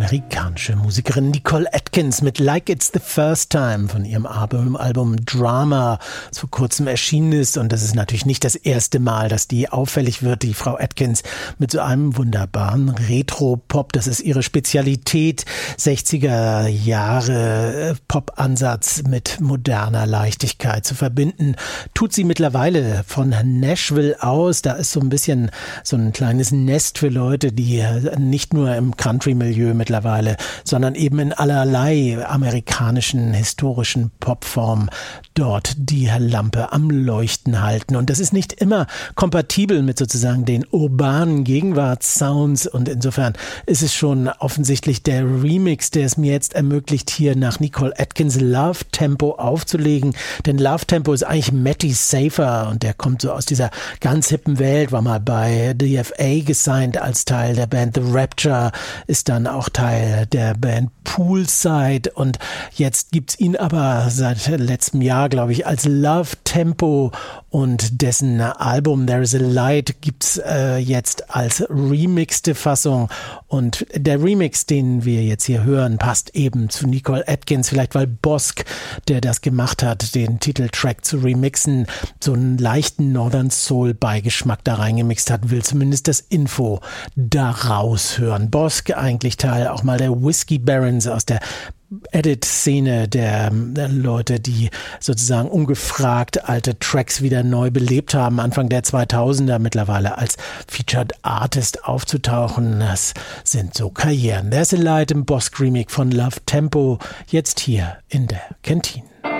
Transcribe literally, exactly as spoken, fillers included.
amerikanische Musikerin Nicole Atkins mit Like It's the First Time von ihrem Album, Album Drama, das vor kurzem erschienen ist. Und das ist natürlich nicht das erste Mal, dass die auffällig wird, die Frau Atkins, mit so einem wunderbaren Retro-Pop. Das ist ihre Spezialität. sechziger Jahre Pop-Ansatz mit moderner Leichtigkeit zu verbinden. Tut sie mittlerweile von Nashville aus. Da ist so ein bisschen so ein kleines Nest für Leute, die nicht nur im Country-Milieu mittlerweile, sondern eben in allerlei amerikanischen historischen Popformen dort die Lampe am Leuchten halten. Und das ist nicht immer kompatibel mit sozusagen den urbanen Gegenwartssounds. Und insofern ist es schon offensichtlich der Remix, der es mir jetzt ermöglicht, hier nach Nicole Atkins Love Tempo aufzulegen. Denn Love Tempo ist eigentlich Matty Safer und der kommt so aus dieser ganz hippen Welt, war mal bei D F A gesigned als Teil der Band The Rapture, ist dann auch Teil der Band Poolside und jetzt gibt's ihn aber seit letztem Jahr, glaube ich, als Love Tempo und dessen Album There Is a Light gibt's äh, jetzt als remixte Fassung und der Remix, den wir jetzt hier hören, passt eben zu Nicole Atkins, vielleicht weil Bosk, der das gemacht hat, den Titeltrack zu remixen, so einen leichten Northern Soul Beigeschmack da reingemixt hat, will zumindest das Info da raushören. Bosk, eigentlich Teil auch mal der Whiskey Barons aus der Edit-Szene der, der Leute, die sozusagen ungefragt alte Tracks wieder neu belebt haben, Anfang der zweitausender mittlerweile als Featured Artist aufzutauchen. Das sind so Karrieren. There's a Light im Bosk Remix von Love Tempo, jetzt hier in der Kantine.